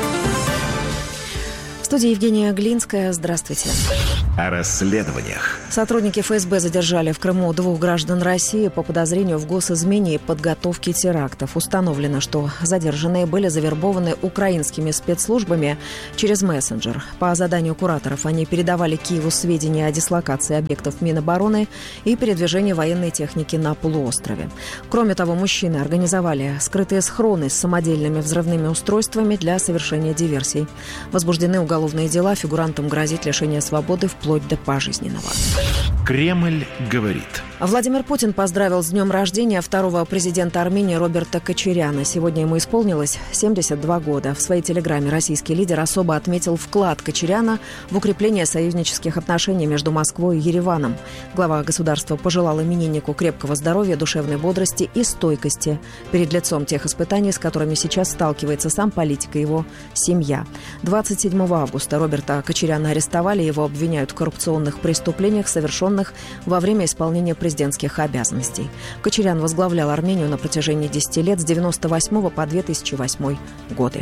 В студии Евгения Глинская. Здравствуйте. О расследованиях. Сотрудники ФСБ задержали в Крыму 2 граждан России по подозрению в госизмене и подготовке терактов. Установлено, что задержанные были завербованы украинскими спецслужбами через мессенджер. По заданию кураторов они передавали Киеву сведения о дислокации объектов Минобороны и передвижении военной техники на полуострове. Кроме того, мужчины организовали скрытые схроны с самодельными взрывными устройствами для совершения диверсий. Возбуждены уголовные дела, фигурантам грозит лишение свободы вплоть до пожизненного. Кремль говорит. Владимир Путин поздравил с днем рождения второго президента Армении Роберта Кочаряна. Сегодня ему исполнилось 72 года. В своей телеграмме российский лидер особо отметил вклад Кочаряна в укрепление союзнических отношений между Москвой и Ереваном. Глава государства пожелал имениннику крепкого здоровья, душевной бодрости и стойкости перед лицом тех испытаний, с которыми сейчас сталкивается сам политик и его семья. 27 августа Роберта Кочаряна арестовали, его обвиняют в коррупционных преступлениях, совершенных во время исполнения президентских обязанностей. Кочарян возглавлял Армению на протяжении 10 лет с 1998 по 2008 годы.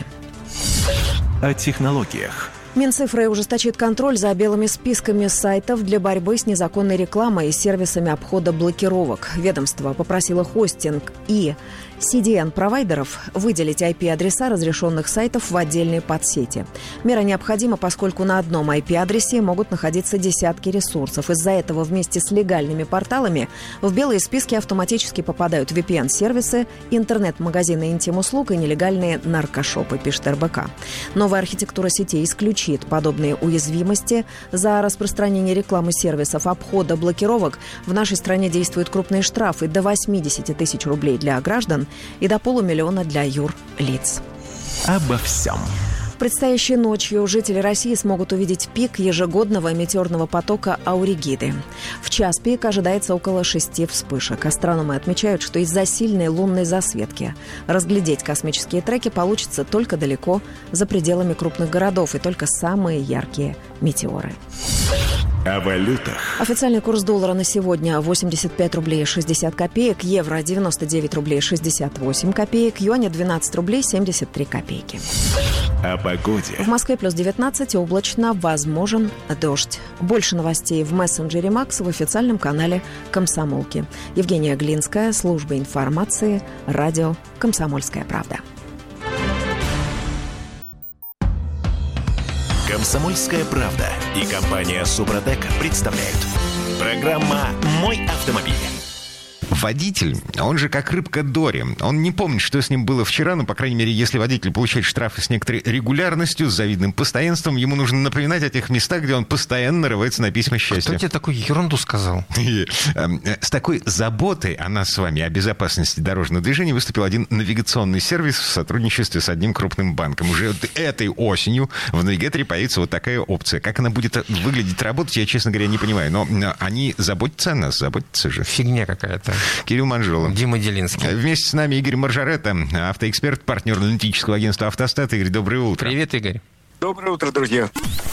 О технологиях. Минцифры ужесточит контроль за белыми списками сайтов для борьбы с незаконной рекламой и сервисами обхода блокировок. Ведомство попросило хостинг и CDN-провайдеров выделить IP-адреса разрешенных сайтов в отдельные подсети. Мера необходима, поскольку на одном IP-адресе могут находиться десятки ресурсов. Из-за этого вместе с легальными порталами в белые списки автоматически попадают VPN-сервисы, интернет-магазины интим-услуг и нелегальные наркошопы, пишет РБК. Новая архитектура сетей исключит подобные уязвимости. За распространение рекламы сервисов обхода блокировок в нашей стране действуют крупные штрафы до 80 тысяч рублей для граждан и до 500 000 для юрлиц. Обо всем. Предстоящей ночью жители России смогут увидеть пик ежегодного метеорного потока Ауригиды. В час пик ожидается около 6 вспышек. Астрономы отмечают, что из-за сильной лунной засветки разглядеть космические треки получится только далеко за пределами крупных городов и только самые яркие метеоры. О валютах. Официальный курс доллара на сегодня 85 рублей 60 копеек, евро 99 рублей 68 копеек, юаня 12 рублей 73 копейки. О погоде. В Москве плюс 19, облачно, возможен дождь. Больше новостей в мессенджере Макс в официальном канале «Комсомолки». Евгения Глинская, служба информации, радио «Комсомольская правда». «Комсомольская правда» и компания «Супротек» представляют. Программа «Мой автомобиль». Водитель, он же как рыбка Дори. Он не помнит, что с ним было вчера, но, по крайней мере, если водитель получает штрафы с некоторой регулярностью, с завидным постоянством, ему нужно напоминать о тех местах, где он постоянно нарывается на письма счастья. Кто тебе такую ерунду сказал? С такой заботой о нас с вами, о безопасности дорожного движения, выступил один навигационный сервис в сотрудничестве с одним крупным банком. Уже этой осенью в навигаторе появится вот такая опция. Как она будет выглядеть, работать, я, честно говоря, не понимаю. Но они заботятся о нас, заботятся же. Фигня какая-то. Кирилл Манжолов. Дима Делинский. Вместе с нами Игорь Маржаретта, автоэксперт, партнер аналитического агентства «Автостат». Игорь, доброе утро. Привет, Игорь. Доброе утро, друзья.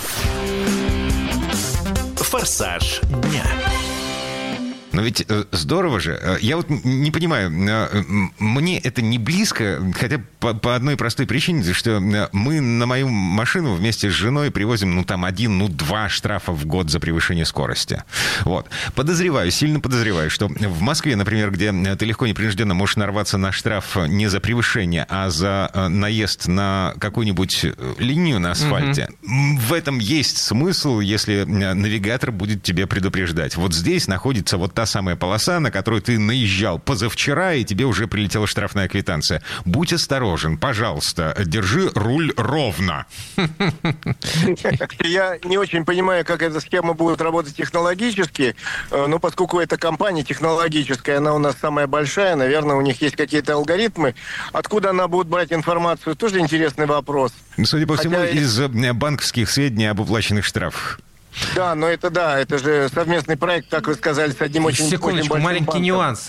Форсаж дня. Но ведь здорово же. Я вот не понимаю, мне это не близко, хотя по одной простой причине, что мы на мою машину вместе с женой привозим, там 1-2 штрафа в год за превышение скорости. Вот. Подозреваю, сильно подозреваю, что в Москве, например, где ты легко непринужденно можешь нарваться на штраф не за превышение, а за наезд на какую-нибудь линию на асфальте, в этом есть смысл, если навигатор будет тебя предупреждать. Вот здесь находится вот та та самая полоса, на которую ты наезжал позавчера, и тебе уже прилетела штрафная квитанция. Будь осторожен, пожалуйста, держи руль ровно. Я не очень понимаю, как эта схема будет работать технологически, но поскольку эта компания технологическая, она у нас самая большая, наверное, у них есть какие-то алгоритмы. Откуда она будет брать информацию, тоже интересный вопрос. Судя по всему, из банковских сведений об уплаченных штрафах. Да, но это же совместный проект, как вы сказали, с одним очень большим банком. Секундочку, маленький нюанс.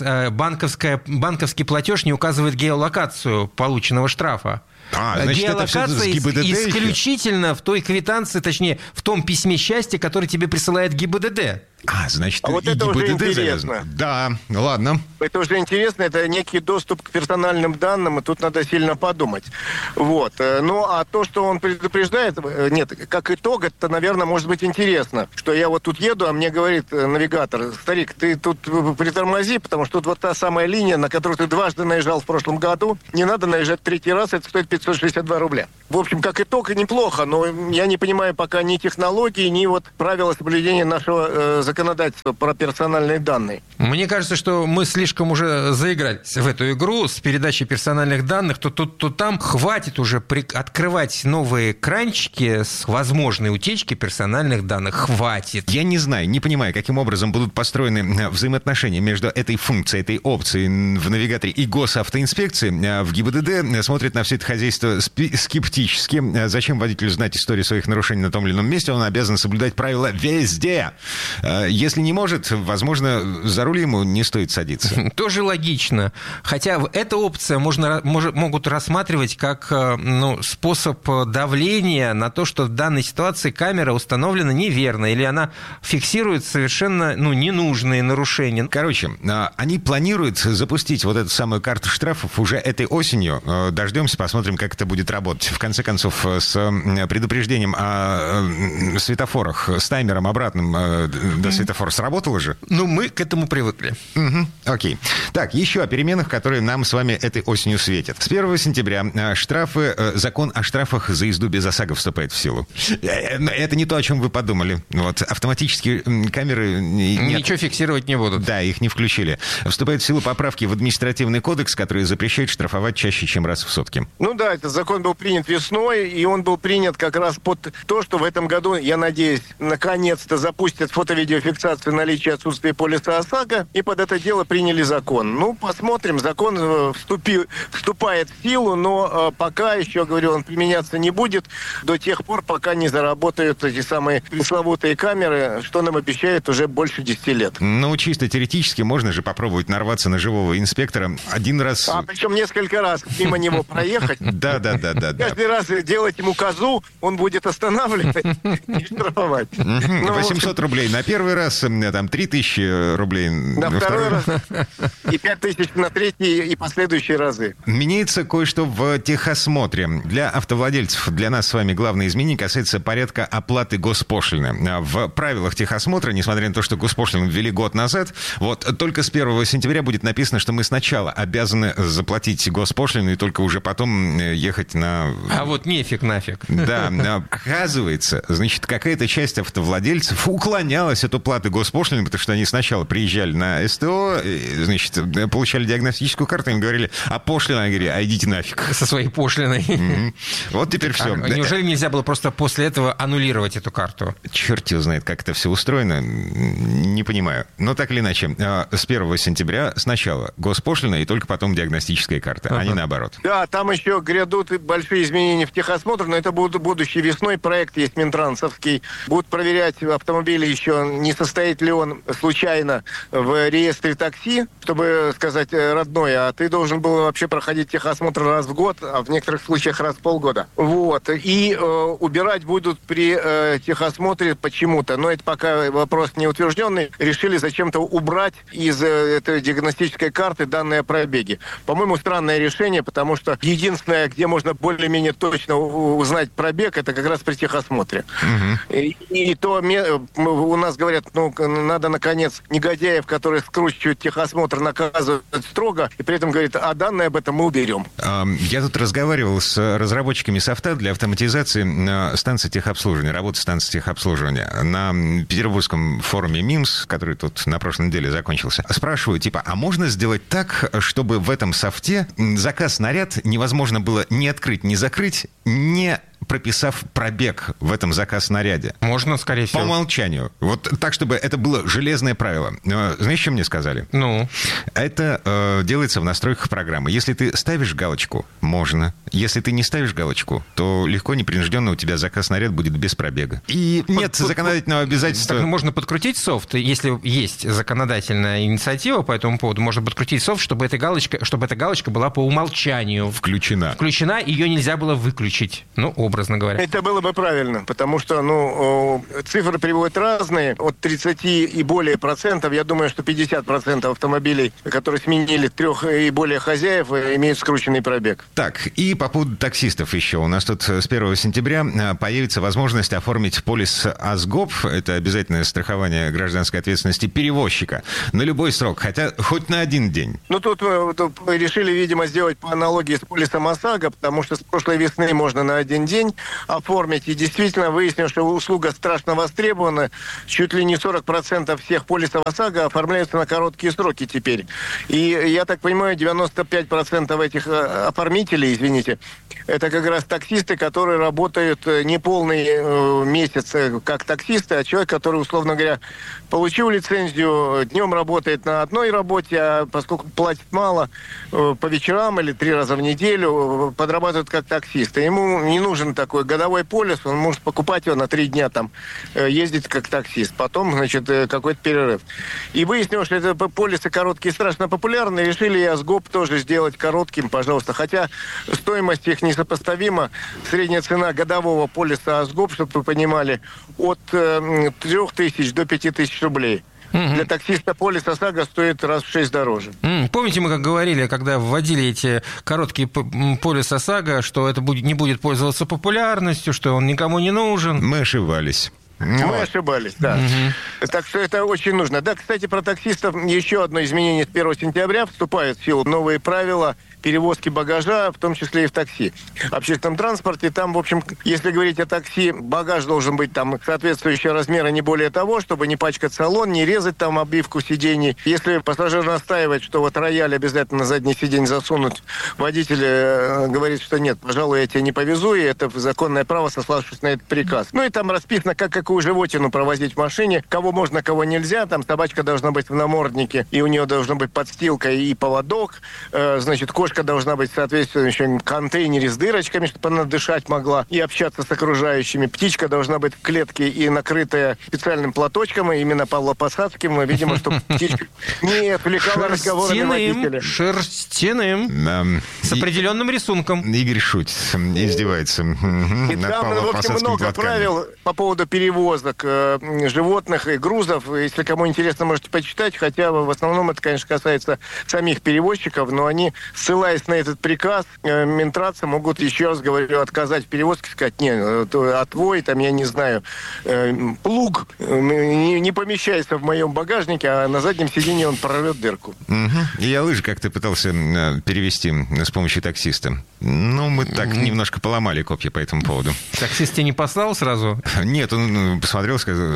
Банковский платеж не указывает геолокацию полученного штрафа. Значит, геолокация это все с ГИБДД исключительно в той квитанции, точнее, в том письме счастья, которое тебе присылает ГИБДД. Значит, вот это уже интересно. Да, ладно. Это уже интересно, это некий доступ к персональным данным, и тут надо сильно подумать. Вот. Ну, а то, что он предупреждает, нет, как итог, это, наверное, может быть интересно. Что я вот тут еду, а мне говорит навигатор: старик, ты тут притормози, потому что тут вот та самая линия, на которую ты дважды наезжал в прошлом году, не надо наезжать третий раз, это стоит 562 рубля. В общем, как итог, неплохо, но я не понимаю пока ни технологии, ни вот правила соблюдения нашего законодательства про персональные данные. Мне кажется, что мы слишком уже заигрались в эту игру с передачей персональных данных, то тут, то там. Хватит уже открывать новые кранчики с возможной утечки персональных данных. Хватит. Я не знаю, не понимаю, каким образом будут построены взаимоотношения между этой функцией, этой опцией в навигаторе и госавтоинспекции. В ГИБДД смотрят на все это хозяйство скептически. Зачем водителю знать историю своих нарушений на том или ином месте? Он обязан соблюдать правила везде. Если не может, возможно, за руль ему не стоит садиться. Тоже логично. Хотя эта опция могут рассматривать как способ давления на то, что в данной ситуации камера установлена неверно, или она фиксирует совершенно ненужные нарушения. Короче, они планируют запустить вот эту самую карту штрафов уже этой осенью. Дождемся, посмотрим, как это будет работать. В конце концов, с предупреждением о светофорах, с таймером обратным до светофора сработало же? Мы к этому привыкли. Окей. Так, еще о переменах, которые нам с вами этой осенью светят. С 1 сентября закон о штрафах за езду без ОСАГО вступает в силу. Это не то, о чем вы подумали. Вот, автоматические камеры... Ничего фиксировать не будут. Да, их не включили. Вступают в силу поправки в административный кодекс, которые запрещают штрафовать чаще, чем раз в сутки. Этот закон был принят весной, и он был принят как раз под то, что в этом году, я надеюсь, наконец-то запустят фото-видеофиксацию наличия и отсутствия полиса ОСАГО, и под это дело приняли закон. Посмотрим, закон вступает в силу, но пока еще, говорю, он применяться не будет до тех пор, пока не заработают эти самые пресловутые камеры, что нам обещают уже больше 10 лет. Чисто теоретически можно же попробовать нарваться на живого инспектора один раз. Причем несколько раз мимо него проехать. Да. Каждый раз делать ему козу, он будет останавливать и штрафовать. 800 рублей на первый раз, там 3000 рублей на второй раз, и 5000 на третий и последующие разы. Меняется кое-что в техосмотре. Для автовладельцев, для нас с вами главное изменение касается порядка оплаты госпошлины. В правилах техосмотра, несмотря на то, что госпошлину ввели год назад, только с 1 сентября будет написано, что мы сначала обязаны заплатить госпошлину и только уже потом ехать на... нефиг нафиг. Да, оказывается, какая-то часть автовладельцев уклонялась от уплаты госпошлины, потому что они сначала приезжали на СТО, получали диагностическую карту, им говорили, пошлина, они говорили, идите нафиг. Со своей пошлиной. Вот теперь все. Неужели нельзя было просто после этого аннулировать эту карту? Черт его знает, как это все устроено, не понимаю. Но так или иначе, с 1 сентября сначала госпошлина и только потом диагностическая карта, а не наоборот. Да, там еще грядут большие изменения в техосмотр, но это будут будущей весной. Проект есть минтрансовский. Будут проверять автомобили еще, не состоит ли он случайно в реестре такси, чтобы сказать, родной, а ты должен был вообще проходить техосмотр раз в год, а в некоторых случаях раз в полгода. И убирать будут при техосмотре почему-то, но это пока вопрос не утвержденный, решили зачем-то убрать из этой диагностической карты данные о пробеге. По-моему, странное решение, потому что единственное единственное, где можно более-менее точно узнать пробег, это как раз при техосмотре. И то у нас говорят, надо, наконец, негодяев, которые скручивают техосмотр, наказывать строго, и при этом говорят, а данные об этом мы уберем. Я тут разговаривал с разработчиками софта для автоматизации станций техобслуживания, работы станций техобслуживания на Петербургском форуме МИМС, который тут на прошлой неделе закончился. Спрашиваю, а можно сделать так, чтобы в этом софте заказ-снаряд невозможно было ни открыть, ни закрыть, не прописав пробег в этом заказ-снаряде? Можно, скорее всего. По умолчанию. Вот так, чтобы это было железное правило. Знаешь, что мне сказали? Это делается в настройках программы. Если ты ставишь галочку, можно. Если ты не ставишь галочку, то легко, непринужденно у тебя заказ-снаряд будет без пробега. И нет законодательного обязательства. Так можно подкрутить софт, если есть законодательная инициатива по этому поводу, можно подкрутить софт, чтобы эта галочка была по умолчанию включена, ее нельзя было выключить. Образно говоря. Это было бы правильно, потому что, цифры приводят разные. От 30 и более процентов, я думаю, что 50% автомобилей, которые сменили 3 и более хозяев, имеют скрученный пробег. Так, и по поводу таксистов еще. У нас тут с 1 сентября появится возможность оформить полис АСГОП, это обязательное страхование гражданской ответственности перевозчика, на любой срок, хотя хоть на один день. Тут решили, видимо, сделать по аналогии с полисом ОСАГО, потому что с прошлой весны можно на один день оформить. И действительно выяснилось, что услуга страшно востребована. Чуть ли не 40% всех полисов ОСАГО оформляются на короткие сроки теперь. И я так понимаю, 95% этих оформителей, это как раз таксисты, которые работают не полный месяц как таксисты, а человек, который, условно говоря, получил лицензию, днем работает на одной работе, а поскольку платит мало, по вечерам или 3 раза в неделю подрабатывает как таксист. И ему не нужен такой годовой полис, он может покупать его на 3 дня, ездить как таксист. Потом, какой-то перерыв. И выяснилось, что это полисы короткие страшно популярны, решили и АСГОП тоже сделать коротким, пожалуйста. Хотя стоимость их несопоставима. Средняя цена годового полиса АСГОП, чтобы вы понимали, от 3000 до 5000 рублей. Для таксиста полис ОСАГО стоит раз в 6 дороже. Помните, мы как говорили, когда вводили эти короткие полис ОСАГО, что это не будет пользоваться популярностью, что он никому не нужен? Мы ошибались. Мы ошибались, да. Так что это очень нужно. Да, кстати, про таксистов еще одно изменение с 1 сентября. Вступают в силу новые правила перевозки багажа, в том числе и в такси. В общественном транспорте, там, в общем, если говорить о такси, багаж должен быть соответствующего размера, не более того, чтобы не пачкать салон, не резать обивку сидений. Если пассажир настаивает, что рояль обязательно на заднее сиденье засунуть, водитель говорит, что нет, пожалуй, я тебя не повезу, и это законное право, сославшись на этот приказ. И там расписано, какую животину провозить в машине, кого можно, кого нельзя. Там собачка должна быть в наморднике, и у нее должна быть подстилка и поводок. Кошка должна быть в соответствующем контейнере с дырочками, чтобы она дышать могла и общаться с окружающими. Птичка должна быть в клетке и накрытая специальным платочком, именно Павлопосадским. Видимо, чтобы птичка не отвлекала разговорами водителя. Шерстяным. С определенным рисунком. Игорь шутит, издевается. И там, в общем, много правил по поводу перевозок животных и грузов. Если кому интересно, можете почитать. Хотя в основном это, конечно, касается самих перевозчиков, но они, ссылаясь на этот приказ, Минтранса могут, еще раз говорю, отказать в перевозке, сказать, твой, я не знаю, плуг не помещается в моем багажнике, а на заднем сиденье он прорвет дырку. Я лыжи как-то пытался перевести с помощью таксиста. Мы так немножко поломали копья по этому поводу. Таксист тебя не послал сразу? Нет, он посмотрел, сказал,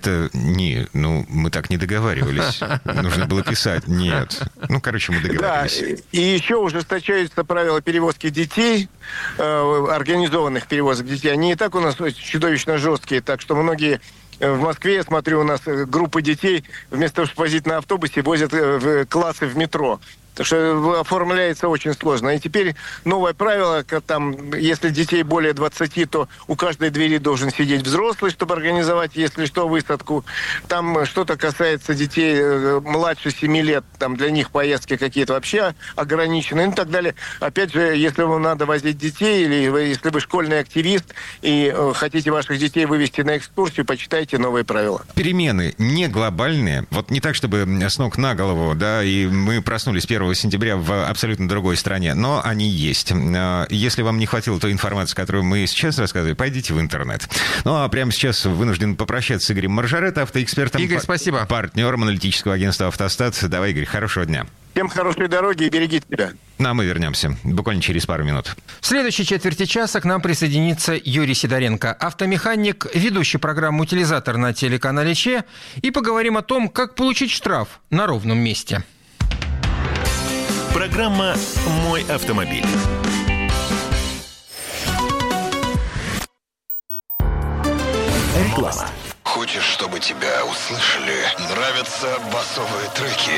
мы так не договаривались. Нужно было писать. Нет. Мы договорились. Да, и еще ужесточаются правила перевозки детей, организованных перевозок детей. Они и так у нас чудовищно жесткие, так что многие... В Москве, я смотрю, у нас группы детей вместо того, чтобы возить на автобусе, возят в классы в метро. Так что оформляется очень сложно. И теперь новое правило, если детей более 20, то у каждой двери должен сидеть взрослый, чтобы организовать, если что, высадку. Там что-то касается детей младше 7 лет, для них поездки какие-то вообще ограничены и так далее. Опять же, если вам надо возить детей, или если вы школьный активист и хотите ваших детей вывести на экскурсию, почитайте новые правила. Перемены не глобальные. Не так, чтобы с ног на голову, и мы проснулись 1 1 сентября в абсолютно другой стране, но они есть. Если вам не хватило той информации, которую мы сейчас рассказывали, пойдите в интернет. Ну, а прямо сейчас вынужден попрощаться с Игорем Маржаретто, автоэкспертом. Игорь, спасибо. Партнером аналитического агентства «Автостат». Давай, Игорь, хорошего дня. Всем хорошей дороги и берегите себя. Ну, а мы вернемся буквально через пару минут. В следующей четверти часа к нам присоединится Юрий Сидоренко, автомеханик, ведущий программу «Утилизатор» на телеканале ЧЕ. И поговорим о том, как получить штраф на ровном месте. Программа «Мой автомобиль». Реклама. Хочешь, чтобы тебя услышали? Нравятся басовые треки?